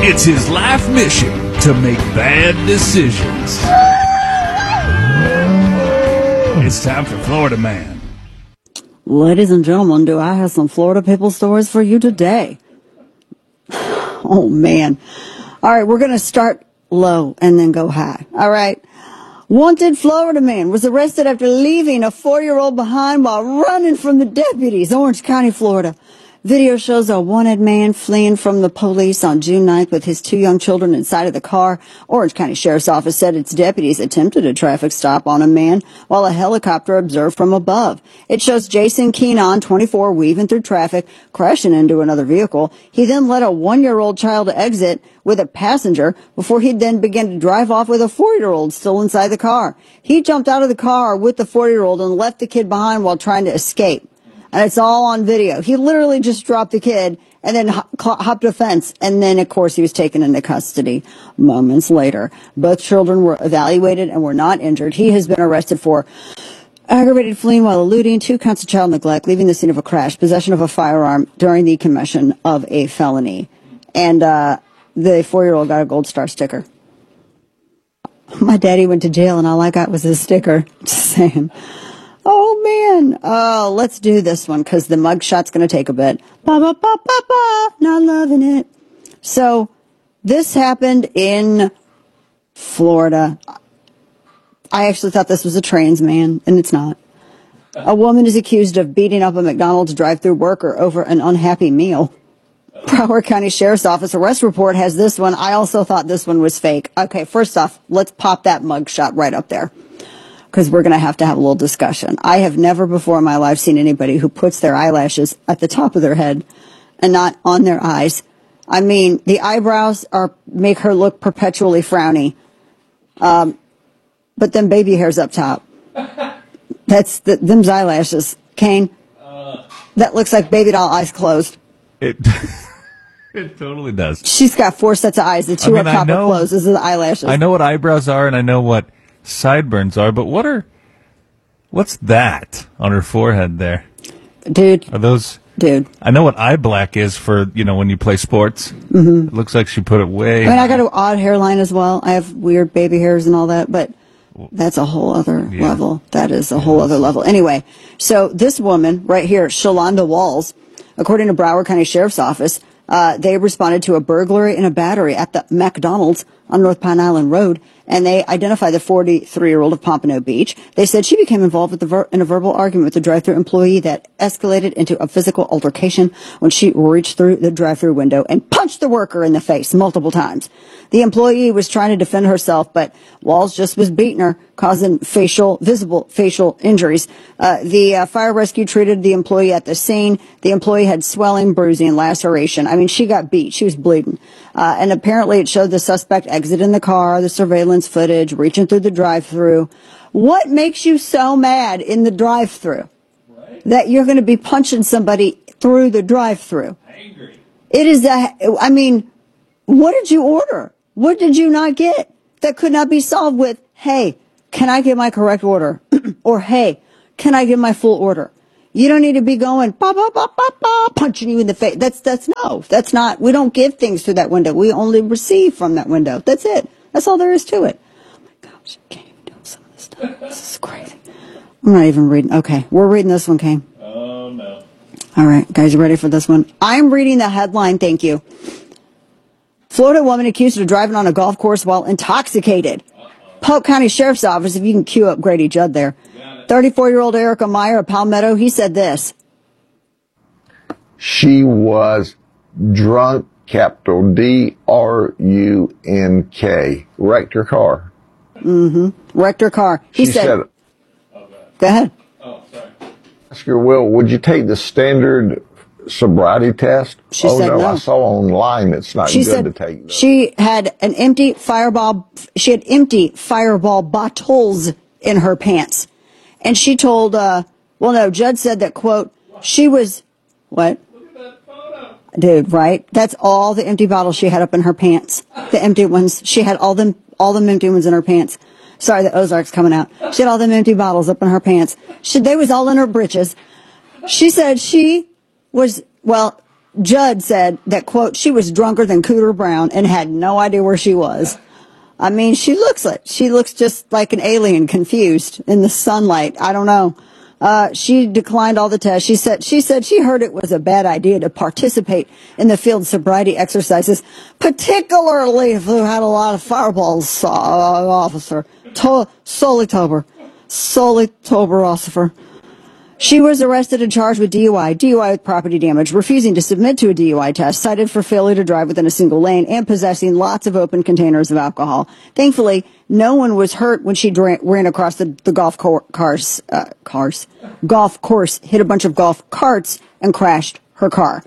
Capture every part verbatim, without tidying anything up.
It's his life mission to make bad decisions. It's time for Florida Man. Ladies and gentlemen, do I have some Florida people stories for you today? Oh, man. All right, we're going to start low and then go high. All right. Wanted Florida man was arrested after leaving a four-year-old behind while running from the deputies, Orange County, Florida. Video shows a wanted man fleeing from the police on June ninth with his two young children inside of the car. Orange County Sheriff's Office said its deputies attempted a traffic stop on a man while a helicopter observed from above. It shows Jason Keenan, twenty-four, weaving through traffic, crashing into another vehicle. He then let a one-year-old child exit with a passenger before he then began to drive off with a four-year-old still inside the car. He jumped out of the car with the four-year-old and left the kid behind while trying to escape. And it's all on video. He literally just dropped the kid and then hopped a fence. And then, of course, he was taken into custody moments later. Both children were evaluated and were not injured. He has been arrested for aggravated fleeing while eluding, two counts of child neglect, leaving the scene of a crash, possession of a firearm during the commission of a felony. And uh, the four-year-old got a gold star sticker. My daddy went to jail and all I got was his sticker. Just saying. Oh, man. Oh, let's do this one because the mugshot's going to take a bit. Ba, ba, ba, ba, ba. Not loving it. So this happened in Florida. I actually thought this was a trans man, and it's not. A woman is accused of beating up a McDonald's drive-thru worker over an unhappy meal. Broward County Sheriff's Office arrest report has this one. I also thought this one was fake. Okay, first off, let's pop that mugshot right up there, because we're going to have to have a little discussion. I have never before in my life seen anybody who puts their eyelashes at the top of their head and not on their eyes. I mean, the eyebrows are make her look perpetually frowny. Um, but then baby hairs up top. That's the, them's eyelashes. Kane, uh, that looks like baby doll eyes closed. It it totally does. She's got four sets of eyes. The two I mean, are copper closed. This is the eyelashes. I know what eyebrows are, and I know what sideburns are, but what are what's that on her forehead there, dude? Are those, dude? I know what eye black is for, you know, when you play sports. Mm-hmm. It looks like she put it way. I mean, I got an odd hairline as well. I have weird baby hairs and all that, but that's a whole other yeah. level. That is a yeah, whole other level. Anyway, so this woman right here, Shalonda Walls, according to Broward County Sheriff's Office, uh, they responded to a burglary and a battery at the McDonald's on North Pine Island Road, and they identified the forty-three-year-old of Pompano Beach. They said she became involved with the ver- in a verbal argument with the drive-thru employee that escalated into a physical altercation when she reached through the drive-thru window and punched the worker in the face multiple times. The employee was trying to defend herself, but Walls just was beating her, causing facial, visible facial injuries. Uh, the uh, fire rescue treated the employee at the scene. The employee had swelling, bruising, laceration. I mean, she got beat. She was bleeding. Uh, and apparently it showed the suspect exiting the car, the surveillance footage, reaching through the drive-thru. What makes you so mad in the drive-thru? Right. That you're going to be punching somebody through the drive-thru? Angry. It is a, I mean, what did you order? What did you not get that could not be solved with, hey, can I get my correct order? Or, hey, can I get my full order? You don't need to be going, ba, ba, ba, ba, ba, punching you in the face. That's, that's no, that's not, we don't give things through that window. We only receive from that window. That's it. That's all there is to it. Oh my gosh, I can't even do some of this stuff. This is crazy. I'm not even reading. Okay, we're reading this one, Kane. Oh, no. All right, guys, you ready for this one? I'm reading the headline, thank you. Florida woman accused of driving on a golf course while intoxicated. Uh-oh. Polk County Sheriff's Office, if you can cue up Grady Judd there. thirty-four-year-old Erica Meyer of Palmetto, he said this. She was drunk, capital D R U N K. Wrecked her car. Mm-hmm. Wrecked her car. He she said, said, oh, go ahead. Oh, sorry. Ask her, Will, would you take the standard sobriety test? She oh, said no, no. I saw online it's not she good said to take. Those. She had an empty fireball, she had empty fireball bottles in her pants. And she told, uh, well, no, Judd said that, quote, she was, what? Look at that photo. Dude, right? That's all the empty bottles she had up in her pants. The empty ones. She had all them, all them empty ones in her pants. Sorry, the Ozark's coming out. She had all them empty bottles up in her pants. She, they was all in her britches. She said she was, well, Judd said that, quote, she was drunker than Cooter Brown and had no idea where she was. I mean, she looks like, she looks just like an alien, confused in the sunlight. I don't know. Uh, she declined all the tests. She said, she said she heard it was a bad idea to participate in the field sobriety exercises, particularly if you had a lot of fireballs, uh, officer. To- Solely Tober. Solely Tober, officer. She was arrested and charged with D U I, D U I with property damage, refusing to submit to a D U I test, cited for failure to drive within a single lane, and possessing lots of open containers of alcohol. Thankfully, no one was hurt when she dra- ran across the, the golf cor- cars, uh, cars, golf course, hit a bunch of golf carts, and crashed her car.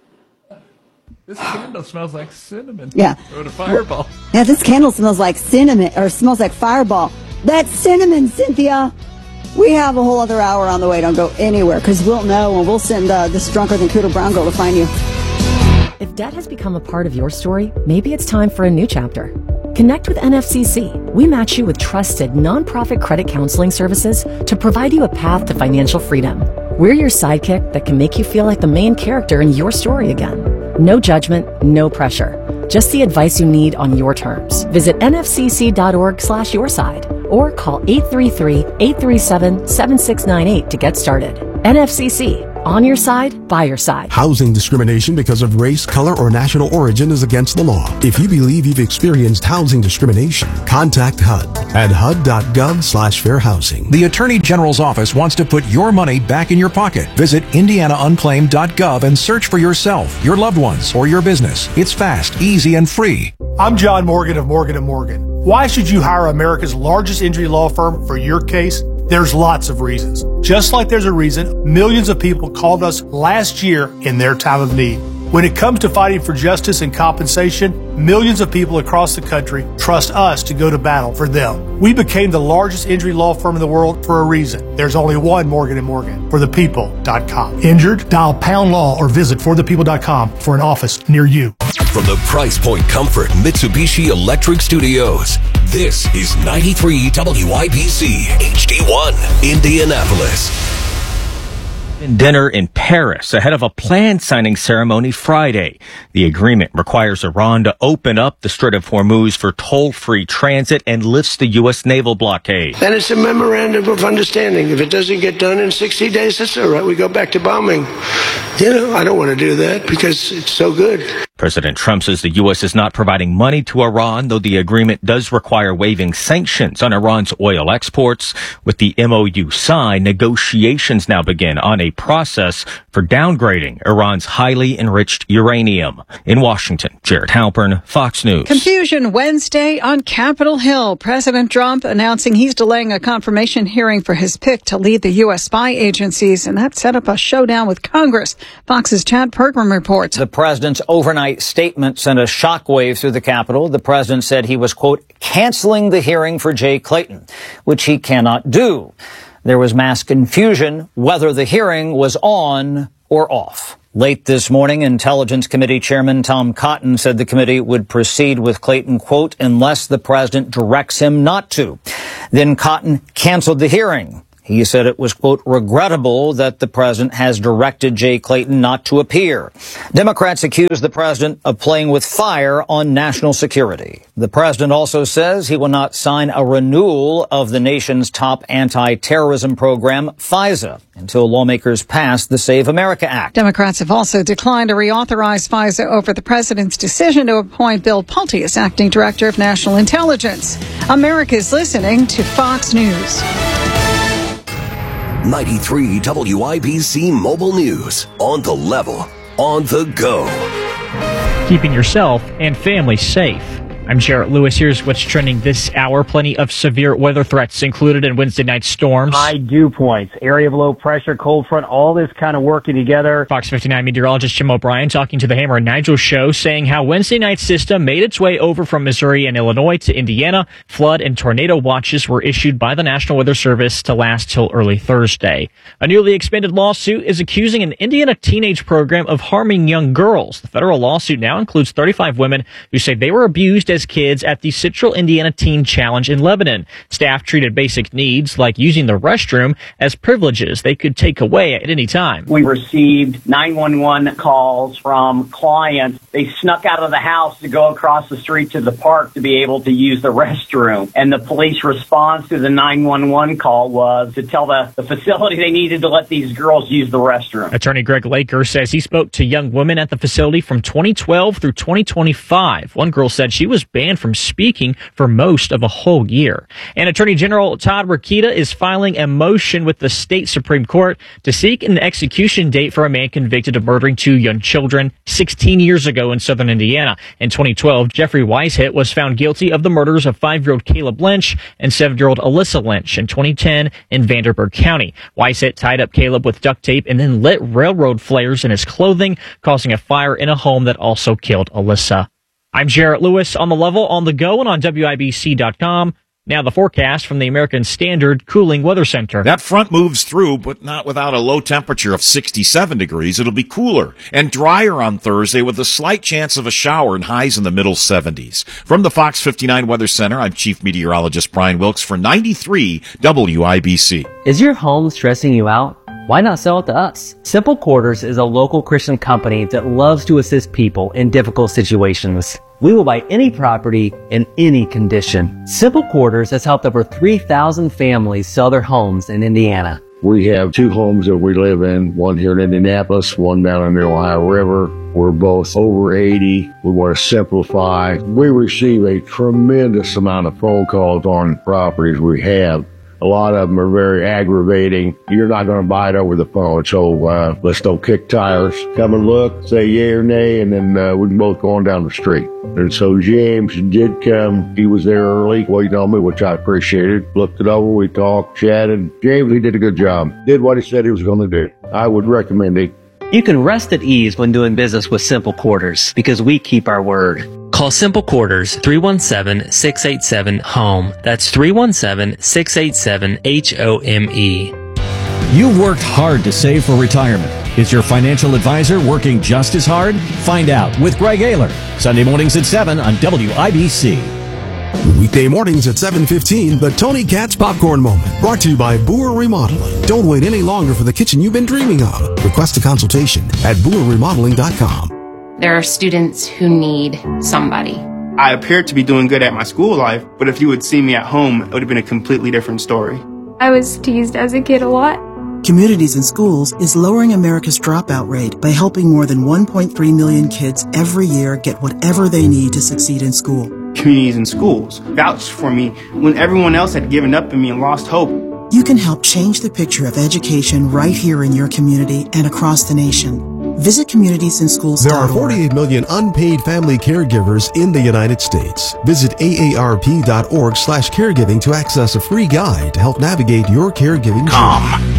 This candle smells like cinnamon. Yeah. Or a fireball. Yeah, this candle smells like cinnamon, or smells like fireball. That's cinnamon, Cynthia. We have a whole other hour on the way. Don't go anywhere, because we'll know, and we'll send uh, this drunker than Cooter Brown girl to find you. If debt has become a part of your story, maybe it's time for a new chapter. Connect with N F C C. We match you with trusted nonprofit credit counseling services to provide you a path to financial freedom. We're your sidekick that can make you feel like the main character in your story again. No judgment, no pressure. Just the advice you need on your terms. Visit nfcc.org slash your side or call eight three three, eight three seven, seven six nine eight to get started. N F C C. On your side, by your side. Housing discrimination because of race, color, or national origin is against the law. If you believe you've experienced housing discrimination, contact H U D at H U D dot gov slash fair housing. The Attorney General's office wants to put your money back in your pocket. Visit indiana unclaimed dot gov and search for yourself, your loved ones, or your business. It's fast, easy, and free. I'm John Morgan of Morgan and Morgan. Why should you hire America's largest injury law firm for your case? There's lots of reasons. Just like there's a reason millions of people called us last year in their time of need. When it comes to fighting for justice and compensation, millions of people across the country trust us to go to battle for them. We became the largest injury law firm in the world for a reason. There's only one Morgan and Morgan, for the people dot com. Injured? Dial pound law or visit for the people dot com for an office near you. From the Price Point Comfort Mitsubishi Electric Studios, this is ninety-three W I B C H D one, Indianapolis. Dinner in Paris ahead of a planned signing ceremony Friday. The agreement requires Iran to open up the Strait of Hormuz for toll-free transit and lifts the U S naval blockade. And it's a memorandum of understanding. If it doesn't get done in sixty days, that's all right. We go back to bombing. You know, I don't want to do that because it's so good. President Trump says the U S is not providing money to Iran, though the agreement does require waiving sanctions on Iran's oil exports. With the M O U signed, negotiations now begin on a process for downgrading Iran's highly enriched uranium. In Washington, Jared Halpern, Fox News. Confusion Wednesday on Capitol Hill. President Trump announcing he's delaying a confirmation hearing for his pick to lead the U S spy agencies, and that set up a showdown with Congress. Fox's Chad Pergram reports. The president's overnight statement sent a shockwave through the Capitol. The president said he was, quote, canceling the hearing for Jay Clayton, which he cannot do. There was mass confusion whether the hearing was on or off. Late this morning, Intelligence Committee Chairman Tom Cotton said the committee would proceed with Clayton, quote, unless the president directs him not to. Then Cotton canceled the hearing. He said it was, quote, regrettable that the president has directed Jay Clayton not to appear. Democrats accuse the president of playing with fire on national security. The president also says he will not sign a renewal of the nation's top anti-terrorism program, FISA, until lawmakers pass the Save America Act. Democrats have also declined to reauthorize FISA over the president's decision to appoint Bill Pulte as acting director of national intelligence. America's listening to Fox News. ninety-three W I B C Mobile News. On the level, on the go. Keeping yourself and family safe. I'm Jarrett Lewis. Here's what's trending this hour. Plenty of severe weather threats included in Wednesday night's storms. High dew points, area of low pressure, cold front, all this kind of working together. Fox fifty-nine meteorologist Jim O'Brien talking to the Hammer and Nigel show, saying how Wednesday night's system made its way over from Missouri and Illinois to Indiana. Flood and tornado watches were issued by the National Weather Service to last till early Thursday. A newly expanded lawsuit is accusing an Indiana teenage program of harming young girls. The federal lawsuit now includes thirty-five women who say they were abused as kids at the Central Indiana Teen Challenge in Lebanon. Staff treated basic needs like using the restroom as privileges they could take away at any time. We received nine one one calls from clients. They snuck out of the house to go across the street to the park to be able to use the restroom. And the police response to the nine one one call was to tell the, the facility they needed to let these girls use the restroom. Attorney Greg Laker says he spoke to young women at the facility from twenty twelve through twenty twenty-five. One girl said she was banned from speaking for most of a whole year. And Attorney General Todd Rokita is filing a motion with the state Supreme Court to seek an execution date for a man convicted of murdering two young children sixteen years ago in southern Indiana. In twenty twelve, Jeffrey Weishaupt was found guilty of the murders of five-year-old Caleb Lynch and seven-year-old Alyssa Lynch in twenty ten in Vanderburgh County. Weishaupt tied up Caleb with duct tape and then lit railroad flares in his clothing, causing a fire in a home that also killed Alyssa. I'm Jarrett Lewis on the level, on the go, and on W I B C dot com. Now the forecast from the American Standard Cooling Weather Center. That front moves through, but not without a low temperature of sixty-seven degrees. It'll be cooler and drier on Thursday with a slight chance of a shower and highs in the middle seventies. From the Fox fifty-nine Weather Center, I'm Chief Meteorologist Brian Wilkes for ninety-three W I B C. Is your home stressing you out? Why not sell it to us? Simple Quarters is a local Christian company that loves to assist people in difficult situations. We will buy any property in any condition. Simple Quarters has helped over three thousand families sell their homes in Indiana. We have two homes that we live in, one here in Indianapolis, one down in the Ohio River. We're both over eighty. We want to simplify. We receive a tremendous amount of phone calls on properties we have. A lot of them are very aggravating. You're not going to buy it over the phone, so uh, let's don't kick tires. Come and look, say yay or nay, and then uh, we can both go on down the street. And so James did come. He was there early, waiting on me, which I appreciated. Looked it over, we talked, chatted. James, he did a good job. Did what he said he was going to do. I would recommend it. You can rest at ease when doing business with Simple Quarters because we keep our word. Call Simple Quarters three one seven, six eight seven, HOME. That's three one seven, six eight seven, H O M E. You've worked hard to save for retirement. Is your financial advisor working just as hard? Find out with Greg Ayler. Sunday mornings at seven on W I B C. Weekday mornings at seven fifteen, the Tony Katz Popcorn Moment. Brought to you by Boer Remodeling. Don't wait any longer for the kitchen you've been dreaming of. Request a consultation at boer remodeling dot com. There are students who need somebody. I appeared to be doing good at my school life, but if you would see me at home, it would have been a completely different story. I was teased as a kid a lot. Communities in Schools is lowering America's dropout rate by helping more than one point three million kids every year get whatever they need to succeed in school. Communities in Schools vouched for me when everyone else had given up on me and lost hope. You can help change the picture of education right here in your community and across the nation. Visit communities in schools dot org. There are forty-eight million unpaid family caregivers in the United States. Visit A A R P dot org slash caregiving to access a free guide to help navigate your caregiving journey.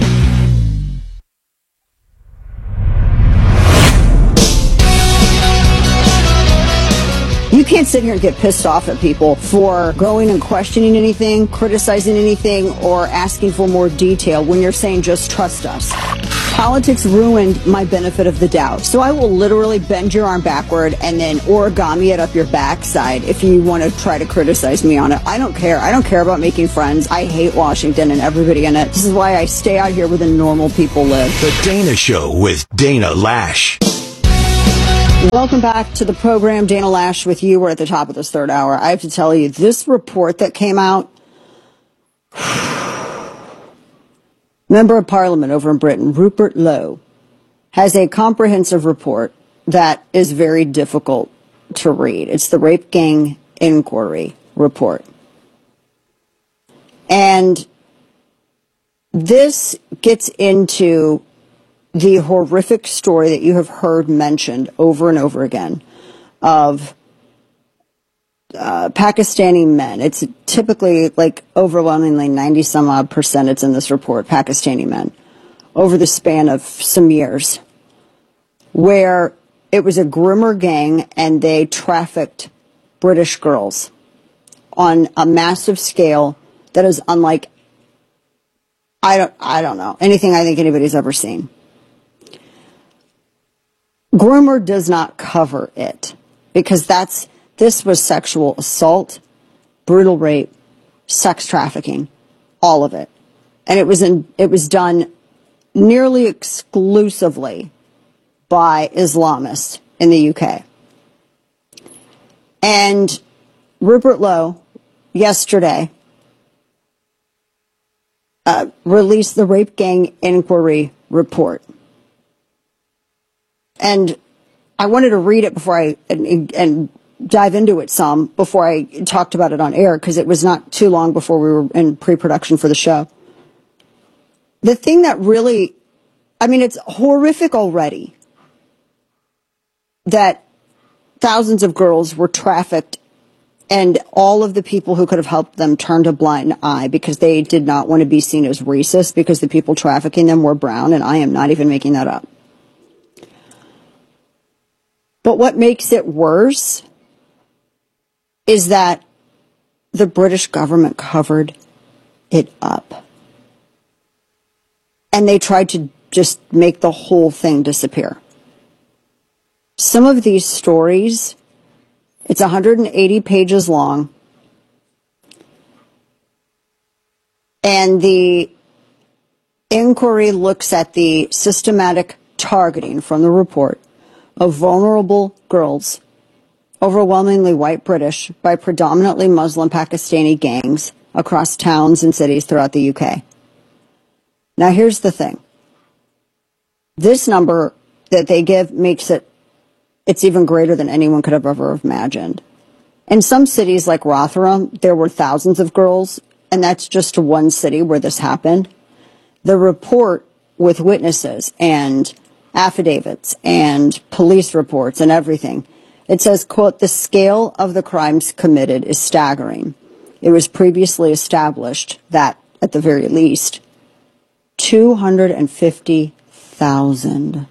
You can't sit here and get pissed off at people for going and questioning anything, criticizing anything, or asking for more detail when you're saying just trust us. Politics ruined my benefit of the doubt. So I will literally bend your arm backward and then origami it up your backside if you want to try to criticize me on it. I don't care. I don't care about making friends. I hate Washington and everybody in it. This is why I stay out here where the normal people live. The Dana Show with Dana Lash. Welcome back to the program. Dana Lash with you. We're at the top of this third hour. I have to tell you, this report that came out, Member of Parliament over in Britain, Rupert Lowe, has a comprehensive report that is very difficult to read. It's the Rape Gang Inquiry Report. And this gets into the horrific story that you have heard mentioned over and over again of uh, Pakistani men. It's typically like overwhelmingly ninety some odd percent, it's in this report, Pakistani men, over the span of some years, where it was a groomer gang and they trafficked British girls on a massive scale that is unlike, I don't, I don't know, anything I think anybody's ever seen. Groomer does not cover it because that's This was sexual assault, brutal rape, sex trafficking, all of it. And it was in, it was done nearly exclusively by Islamists in the U K. And Rupert Lowe, yesterday, uh, released the Rape Gang Inquiry Report. And I wanted to read it before I, and, and dive into it some, before I talked about it on air, because it was not too long before we were in pre-production for the show. The thing that really, I mean, it's horrific already that thousands of girls were trafficked and all of the people who could have helped them turned a blind eye because they did not want to be seen as racist because the people trafficking them were brown, and I am not even making that up. But what makes it worse is that the British government covered it up. And they tried to just make the whole thing disappear. Some of these stories, it's one hundred eighty pages long, and the inquiry looks at the systematic targeting from the report of vulnerable girls, overwhelmingly white British, by predominantly Muslim Pakistani gangs across towns and cities throughout the U K. Now, here's the thing. This number that they give makes it, it's even greater than anyone could have ever imagined. In some cities like Rotherham, there were thousands of girls, and that's just one city where this happened. The report with witnesses and affidavits and police reports and everything, it says, quote, the scale of the crimes committed is staggering. It was previously established that, at the very least, two hundred fifty thousand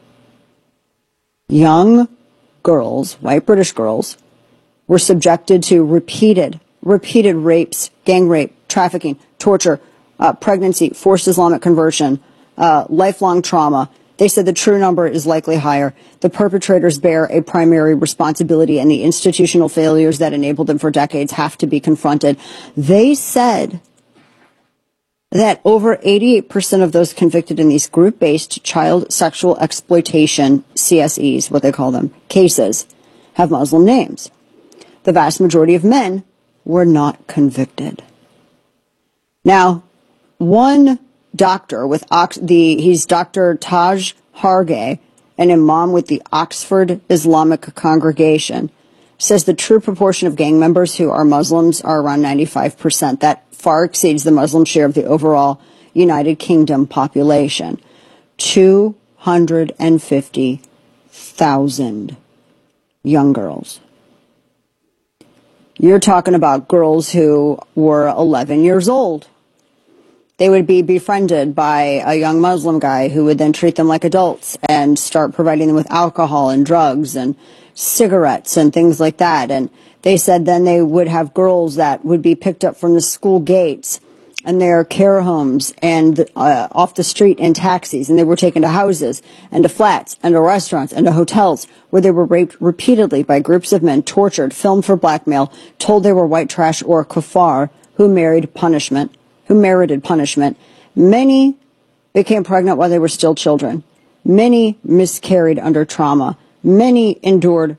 young girls, white British girls, were subjected to repeated, repeated rapes, gang rape, trafficking, torture, uh, pregnancy, forced Islamic conversion, uh, lifelong trauma. They said the true number is likely higher. The perpetrators bear a primary responsibility, and the institutional failures that enabled them for decades have to be confronted. They said that over eighty-eight percent of those convicted in these group-based child sexual exploitation, C S Es, what they call them, cases, have Muslim names. The vast majority of men were not convicted. Now, one doctor with Ox- the he's Doctor Taj Hargay, an imam with the Oxford Islamic Congregation, says the true proportion of gang members who are Muslims are around ninety-five percent. That far exceeds the Muslim share of the overall United Kingdom population. two hundred fifty thousand young girls. You're talking about girls who were eleven years old. They would be befriended by a young Muslim guy who would then treat them like adults and start providing them with alcohol and drugs and cigarettes and things like that. And they said then they would have girls that would be picked up from the school gates and their care homes and uh, off the street in taxis, and they were taken to houses and to flats and to restaurants and to hotels where they were raped repeatedly by groups of men, tortured, filmed for blackmail, told they were white trash or kuffar who married punishment. who merited punishment. Many became pregnant while they were still children. Many miscarried under trauma. Many endured